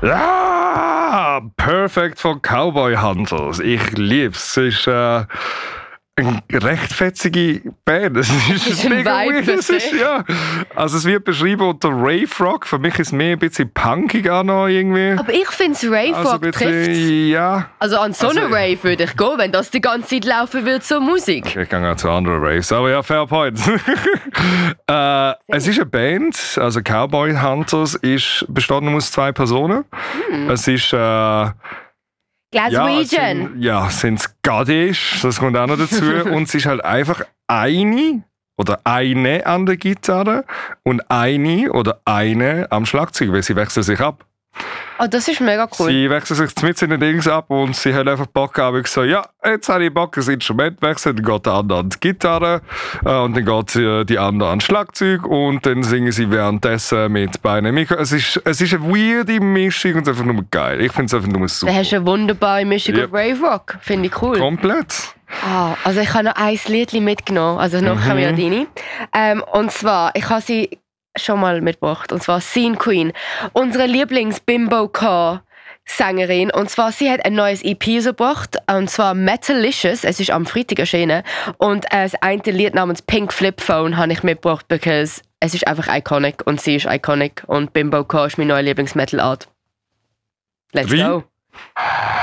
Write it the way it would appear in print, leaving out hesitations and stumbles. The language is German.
Ja, Perfect von Cowboy Hunters. Ich lieb's. Es ist eine recht fetzige Band. Es ist ein mega Vibe, weird. Ja. Also es wird beschrieben unter Rave Rock. Für mich ist es mehr ein bisschen punkig auch noch irgendwie. Aber ich finde es Rave Also Rock ein bisschen, trifft. ja. Also an so eine Rave würde ich gehen, wenn das die ganze Zeit laufen würde, so Musik. Ich gehe auch zu anderen Raves, aber ja, fair point. Es ist eine Band, also Cowboy Hunters besteht nur aus 2 Personen. Es ist Glaswegian. sind Scottish, das kommt auch noch dazu. Und es ist halt einfach eine an der Gitarre und eine am Schlagzeug, weil sie wechseln sich ab. Oh, das ist mega cool. Sie wechseln sich mit in den Dings ab und sie haben einfach Bock gehabt. Ich so, ja, jetzt habe ich Bock, das Instrument wechseln. Dann geht der andere an die Gitarre und dann geht die andere an das Schlagzeug und dann singen sie währenddessen mit beiden Mikro. Es ist eine weirde Mischung und es ist einfach nur geil. Ich finde es einfach nur super. Da hast du eine wunderbare Mischung auf Rave Rock. Finde ich cool. Komplett. Also ich habe noch ein Liedchen mitgenommen, also noch kommen wir an deine. Und zwar, ich habe sie schon mal mitgebracht, und zwar Scene Queen, unsere Lieblings-Bimbo-Car-Sängerin. Und zwar, sie hat ein neues EP gebracht, und zwar Metalicious. Es ist am Freitag erschienen. Und das eine Lied namens Pink Flip Phone habe ich mitgebracht, because es ist einfach iconic und sie ist iconic. Und Bimbo Car ist meine neue Lieblings-Metal-Art. Let's go!